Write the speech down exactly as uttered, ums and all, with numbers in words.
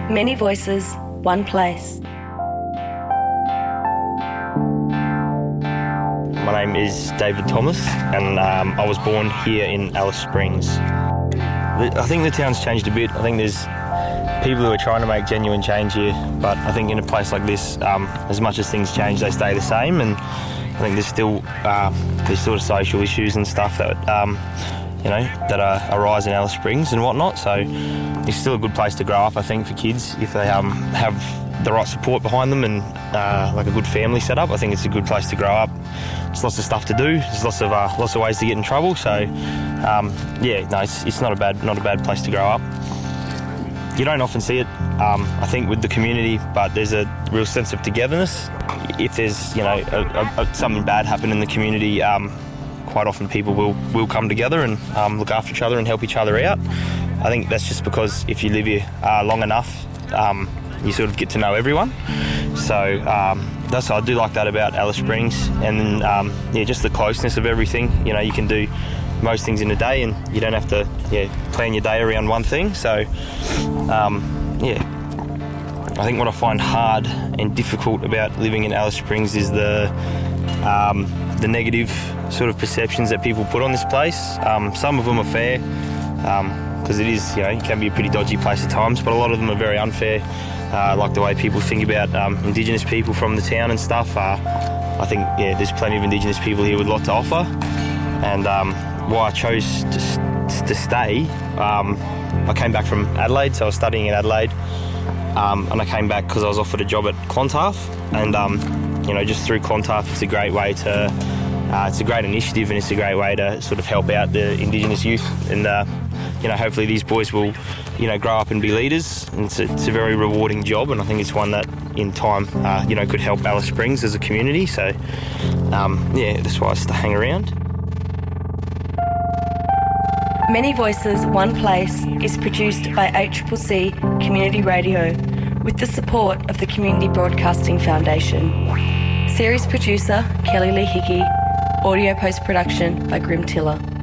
Many voices, one place. My name is David Thomas, and um, I was born here in Alice Springs. I think the town's changed a bit. I think there's people who are trying to make genuine change here, but I think in a place like this, um, as much as things change, they stay the same, and I think there's still uh, there's sort of social issues and stuff that um, you know that are, arise in Alice Springs and whatnot. So it's still a good place to grow up, I think, for kids if they um, have the right support behind them and uh, like a good family set up. I think it's a good place to grow up. There's lots of stuff to do. There's lots of uh, lots of ways to get in trouble. So um, yeah, no, it's, it's not a bad not a bad place to grow up. You don't often see it, um, I think, with the community, but there's a real sense of togetherness. If there's, you know, a, a, a, something bad happen in the community, um, quite often people will, will come together and um, look after each other and help each other out. I think that's just because if you live here uh, long enough, um, you sort of get to know everyone. So um, that's I do like that about Alice Springs, and then um, yeah, just the closeness of everything. You know, you can do most things in a day, and you don't have to yeah plan your day around one thing. So um, yeah, I think what I find hard and difficult about living in Alice Springs is the um, the negative sort of perceptions that people put on this place. Um, some of them are fair, because um, it is, you know, it can be a pretty dodgy place at times, but a lot of them are very unfair. Uh, like the way people think about um, Indigenous people from the town and stuff. Uh, I think yeah, there's plenty of Indigenous people here with a lot to offer, and um, why I chose to, to stay. Um, I came back from Adelaide, so I was studying in Adelaide, um, and I came back because I was offered a job at Clontarf, and um, you know, just through Clontarf, it's a great way to, uh, it's a great initiative, and it's a great way to sort of help out the Indigenous youth, and uh, you know, hopefully these boys will, you know, grow up and be leaders. And it's a, it's a very rewarding job, and I think it's one that, in time, uh, you know, could help Alice Springs as a community. So, um, yeah, that's why I stay hang around. Many Voices, One Place is produced by A C C C Community Radio with the support of the Community Broadcasting Foundation. Series producer Kelly Lee Hickey. Audio post-production by Grim Tiller.